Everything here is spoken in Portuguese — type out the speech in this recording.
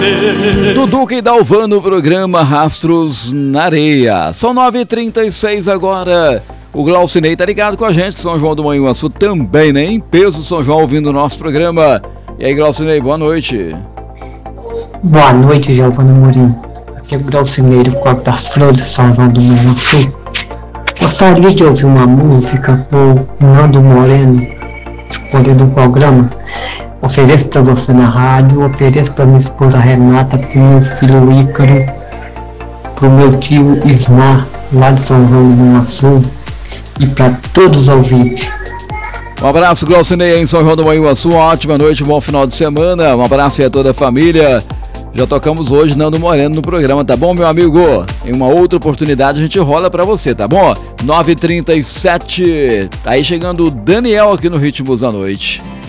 Duduca e Dalvan no programa Rastros na Areia. São 9h36 agora. O Glaucinei tá ligado com a gente, São João do Manhuaçu também, né? Em peso, São João, ouvindo o nosso programa. E aí, Glaucinei, boa noite. Boa noite, Giovana Mourinho. Aqui é o Glaucinei do Copo das Flores, São João do Manhuaçu. Gostaria de ouvir uma música por Nando Moreno, escolhido do programa. Ofereço para você na rádio, ofereço para minha esposa Renata, para o meu filho Ícaro, para o meu tio Ismar, lá de São João do Manhuaçu, e para todos os ouvintes. Um abraço, Glaucinei, em São João do Manhuaçu, uma ótima noite, um bom final de semana, um abraço aí a toda a família. Já tocamos hoje Nando Moreno no programa, tá bom, meu amigo? Em uma outra oportunidade a gente rola pra você, tá bom? 9h37, tá aí chegando o Daniel aqui no Ritmos da Noite.